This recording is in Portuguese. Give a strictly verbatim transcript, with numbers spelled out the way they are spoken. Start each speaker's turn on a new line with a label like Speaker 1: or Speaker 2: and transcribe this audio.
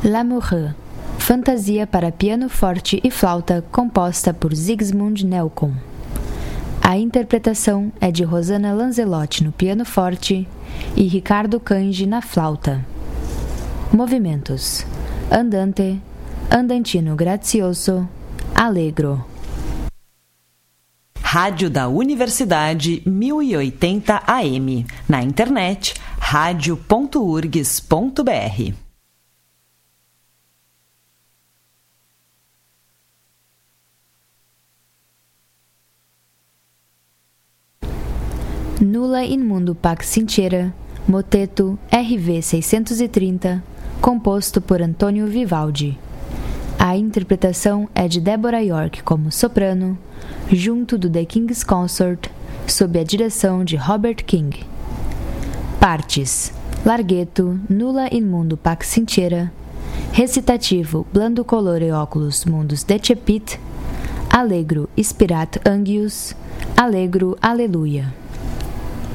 Speaker 1: L'Amoureux, fantasia para piano forte e flauta composta por Sigismund Nelcon. A interpretação é de Rosana Lanzelotti no piano forte e Ricardo Cangi na flauta. Movimentos: andante, andantino grazioso, allegro.
Speaker 2: Rádio da Universidade mil e oitenta A M. Na internet, radio ponto urgs ponto br.
Speaker 1: Nulla in mundo pax sincera, moteto R V seiscentos e trinta, composto por Antônio Vivaldi. A interpretação é de Deborah York como soprano, junto do The King's Consort, sob a direção de Robert King. Partes: Larghetto, Nulla in mundo pax sincera, recitativo Blando colore oculus mundus decepit, Allegro spirat angius, Allegro alleluia.